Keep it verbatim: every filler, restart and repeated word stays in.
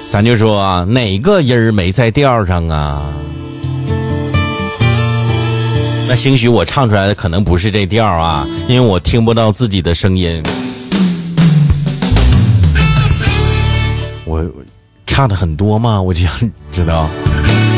咱就说啊，哪个音儿没在调上啊？那兴许我唱出来的可能不是这调啊，因为我听不到自己的声音。我差的很多吗？我就想知道。